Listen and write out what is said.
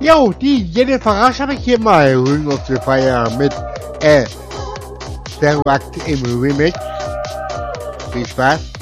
Jo, die Jennifer Rasch habe ich hier mal Ring of the Fire mit Stereo Act im Remix. Viel Spaß.